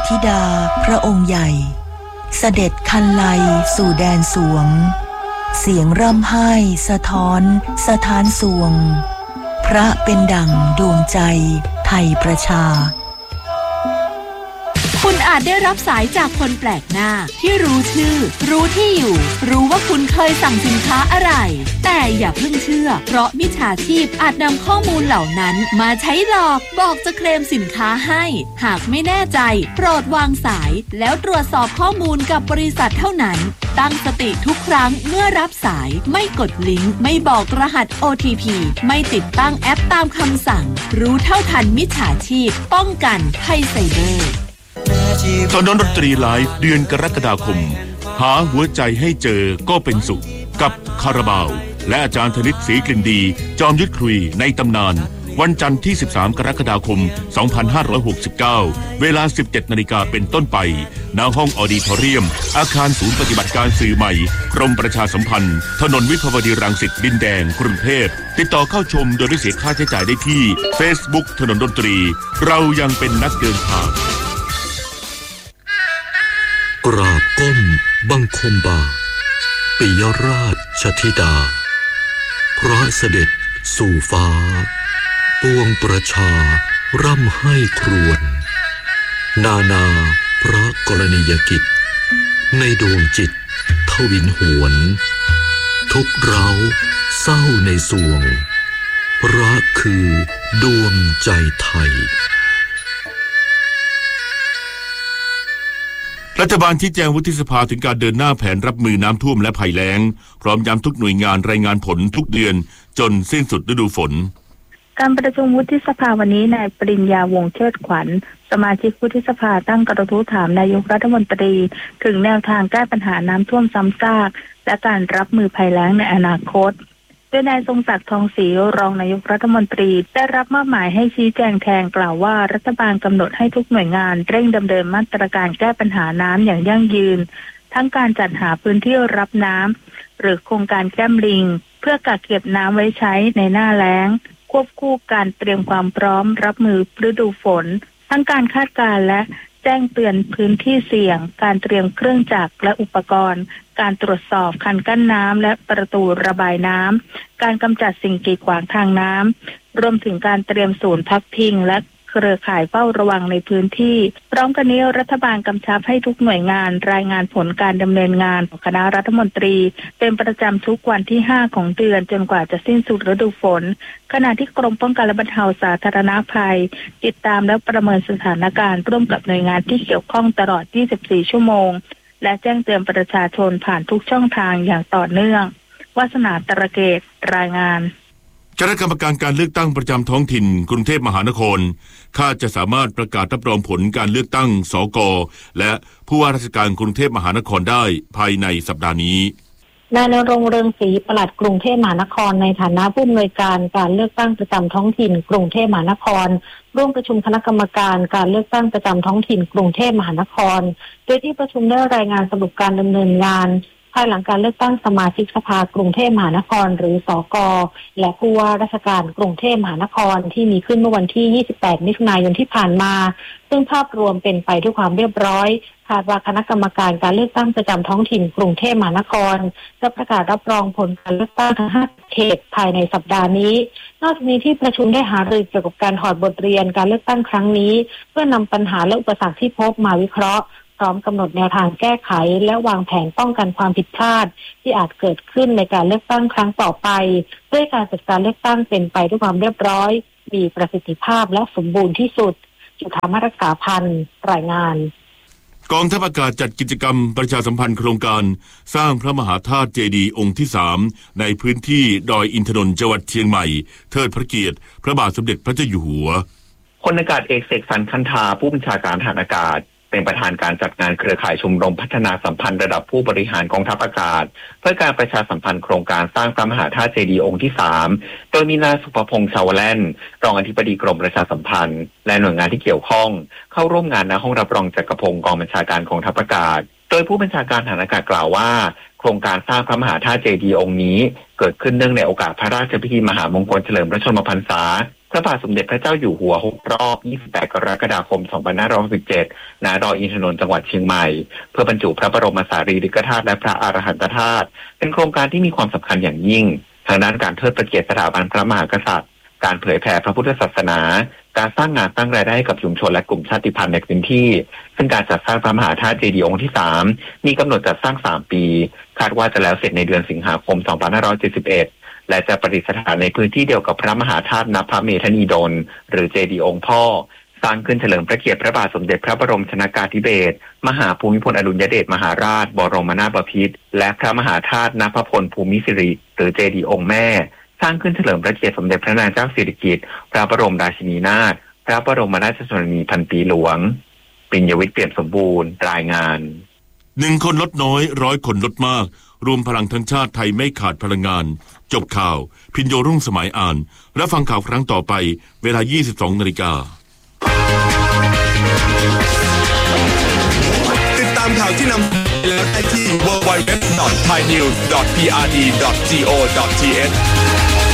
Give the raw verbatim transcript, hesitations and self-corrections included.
ธิดาพระองค์ใหญ่เสด็จคันไลสู่แดนสวงเสียงร่ำไห้สะท้อนสถานสวงพระเป็นดั่งดวงใจไทยประชาคุณอาจได้รับสายจากคนแปลกหน้าที่รู้ชื่อรู้ที่อยู่รู้ว่าคุณเคยสั่งสินค้าอะไรแต่อย่าเพิ่งเชื่อเพราะมิจฉาชีพอาจนำข้อมูลเหล่านั้นมาใช้หลอกบอกจะเคลมสินค้าให้หากไม่แน่ใจโปรดวางสายแล้วตรวจสอบข้อมูลกับบริษัทเท่านั้นตั้งสติทุกครั้งเมื่อรับสายไม่กดลิงก์ไม่บอกรหัส โอ ที พี ไม่ติดตั้งแอปตามคำสั่งรู้เท่าทันมิจฉาชีพป้องกันภัยไซเบอร์ตอนดนตรีไลฟ์เดือนกรกฎาคมหาหัวใจให้เจอก็เป็นสุขกับคาราบาวและอาจารย์ธนิตศรีกลิ่นดีจอมยุทธคุยในตำนานวันจันทร์ที่สิบสามกรกฎาคมสองพันห้าร้อยหกสิบเก้าเวลา สิบเจ็ดนาฬิกาเป็นต้นไปณห้องออดิทอเรียมอาคารศูนย์ปฏิบัติการสื่อใหม่กรมประชาสัมพันธ์ถนนวิภาวดีรังสิตดินแดงกรุงเทพติดต่อเข้าชมโดยไม่เสียค่าใช้จ่ายได้ที่ Facebook ถนนดนตรีเรายังเป็นนักเดินทางกราบก้มบังคมบาทปิยราชธิดาพระเสด็จสู่ฟ้าปวงประชาร่ำให้ครวญนานาพระกรณียกิจในดวงจิตทวินหวนทุกเร้าเศร้าในสวงพระคือดวงใจไทยรัฐบาลชี้แจงวุฒิสภาถึงการเดินหน้าแผนรับมือน้ำท่วมและภัยแล้งพร้อมย้ำทุกหน่วยงานรายงานผลทุกเดือนจนสิ้นสุดฤดูฝนการประชุมวุฒิสภาวันนี้นายปริญญาวงศ์เชิดขวัญสมาชิกวุฒิสภาตั้งกระทู้ถามนายกรัฐมนตรีถึงแนวทางแก้ปัญหาน้ำท่วมซ้ำซากและการรับมือภัยแล้งในอนาคตโดยนายทรงศักดิ์ทองศรีรองนายกรัฐมนตรีได้รับมอบหมายให้ชี้แจงแทนกล่าวว่ารัฐบาลกำหนดให้ทุกหน่วยงานเร่งดำเนินมาตรการแก้ปัญหาน้ำอย่างยั่งยืนทั้งการจัดหาพื้นที่รับน้ำหรือโครงการแก้มลิงเพื่อกักเก็บน้ำไว้ใช้ในหน้าแล้งควบคู่การเตรียมความพร้อมรับมือฤดูฝนทั้งการคาดการณ์และแจ้งเตือนพื้นที่เสี่ยงการเตรียมเครื่องจักรและอุปกรณ์การตรวจสอบคันกั้นน้ำและประตูระบายน้ำการกำจัดสิ่งกีดขวางทางน้ำรวมถึงการเตรียมศูนย์พักพิงและเครือข่ายเฝ้าระวังในพื้นที่พร้อมกันนี้รัฐบาลกำชับให้ทุกหน่วยงานรายงานผลการดำเนินงานของคณะรัฐมนตรีเป็นประจำทุกวันที่ห้าของเดือนจนกว่าจะสิ้นสุดฤดูฝนขณะที่กรมป้องกันและบรรเทาสาธารณภัยติดตามและประเมินสถานการณ์ร่วมกับหน่วยงานที่เกี่ยวข้องตลอดยี่สิบสี่ชั่วโมงและแจ้งเตือนประชาชนผ่านทุกช่องทางอย่างต่อเนื่องวาสนาตระเกตรายงานคณะกรรมการการเลือกตั้งประจำท้องถิ่นกรุงเทพมหานครคาดจะสามารถประกาศรับรองผลการเลือกตั้งสกและผู้ว่าราชการกรุงเทพมหานครได้ภายในสัปดาห์นี้นายณรงค์เรืองศรีปลัดกรุงเทพมหานครในฐานะผู้อำนวยการการเลือกตั้งประจำท้องถิ่นกรุงเทพมหานครร่วมประชุมคณะกรรมการการเลือกตั้งประจำท้องถิ่นกรุงเทพมหานครโดยที่ประชุมได้รายงานสรุปการดำเนินงานภายหลังการเลือกตั้งสมาชิกสภากรุงเทพมหานครหรือสกและผู้ว่าราชการกรุงเทพมหานครที่มีขึ้นเมื่อวันที่ยี่สิบแปดมิถุนายนที่ผ่านมาซึ่งภาพรวมเป็นไปด้วยความเรียบร้อยคาดว่าคณะกรรมการการเลือกตั้งประจำท้องถิ่นกรุงเทพมหานครจะประกาศรับรองผลการเลือกตั้งทั้งห้าเขตภายในสัปดาห์นี้นอกจากนี้ที่ประชุมได้หารือเกี่ยวกับการถอดบทเรียนการเลือกตั้งครั้งนี้เพื่อนำปัญหาและอุปสรรคที่พบมาวิเคราะห์พร้อมกำหนดแนวทางแก้ไขและวางแผนป้องกันความผิดพลาดที่อาจเกิดขึ้นในการเลือกตั้งครั้งต่อไปเพื่อการจัดการเลือกตั้งเป็นไปด้วยความเรียบร้อยมีประสิทธิภาพและสมบูรณ์ที่สุดจุฑามารักษาพันธ์รายงานกองทัพอากาศจัดกิจกรรมประชาสัมพันธ์โครงการสร้างพระมหาธาตุเจดีย์องค์ที่สามในพื้นที่ดอยอินทนนท์จังหวัดเชียงใหม่เทิดพระเกียรติพระบาทสมเด็จพระเจ้าอยู่หัวพลอากาศเอกเสกสรรคันธาผู้บัญชาการทหารอากาศเป็นประธานการจัดงานเครือข่ายชมรมพัฒนาสัมพันธ์ระดับผู้บริหารกองทัพอากาศเพื่อการประชาสัมพันธ์โครงการสร้างพระมหาธาตุเจดีย์องค์ที่สามโดยมีนายสุภพงษ์ชาวแล่นรองอธิบดีกรมประชาสัมพันธ์และหน่วยงานที่เกี่ยวข้องเข้าร่วมงานณห้องรับรองจักรพงศ์กองบัญชาการกองทัพอากาศโดยผู้บัญชาการทหารอากาศกล่าวว่าโครงการสร้างพระมหาธาตุเจดีย์องค์นี้เกิดขึ้นเนื่องในโอกาสพระราชพิธีมหามงคลเฉลิมพระชนมพรรษาพระบาทสมเด็จพระเจ้าอยู่หัวครบรอบ ยี่สิบแปด กรกฎาคม สองพันห้าร้อยหกสิบเจ็ด ณ ดอยอินทนนท์ จังหวัดเชียงใหม่ เพื่อบรรจุพระบรมสารีริกธาตุและพระอรหันตธาตุ เป็นโครงการที่มีความสำคัญอย่างยิ่งทางด้านการเทิดพระเกียรติสถาบันพระมหากษัตริย์ การเผยแผ่พระพุทธศาสนา การสร้างงานสร้างรายได้ให้กับชุมชนและกลุ่มชาติพันธุ์ในพื้นที่ซึ่งการจัดสร้างพระมหาธาตุเจดีย์องค์ที่สามมีกำหนดจัดสร้างสามปีคาดว่าจะแล้วเสร็จในเดือนสิงหาคม สองพันห้าร้อยเจ็ดสิบเอ็ด และจะประดิษฐานในพื้นที่เดียวกับพระมหาธาตุณพระเมธนีดลหรือเจดีย์องค์พ่อสร้างขึ้นเฉลิมพระเกียรติพระบาทสมเด็จพระบรมชนกาธิเบศรมหาภูมิพลอดุลยเดชมหาราชบรมนาถบพิตรและพระมหาธาตุณพพลภูมิสิริหรือเจดีย์องค์แม่สร้างขึ้นเฉลิมพระเกียรติสมเด็จพระนางเจ้าสิริกิติ์พระบรมราชินีนาถพระบรมราชชนนีพันปีหลวงปิญญวิทย์เปี่ยมสมบูรณ์รายงานหนึ่งคนลดน้อยร้อยคนลดมากรวมพลังทั้งชาติไทยไม่ขาดพลังงานจบข่าวพิญโยรุ่งสมัยอ่านและฟังข่าวครั้งต่อไปเวลา ยี่สิบสองนาฬิกาติดตามข่าวที่นำแล้วได้ที่ ดับเบิลยู ดับเบิลยู ดับเบิลยู ดอท ไทยนิวส์ ดอท พี อาร์ ดี ดอท จี โอ ดอท ที เอช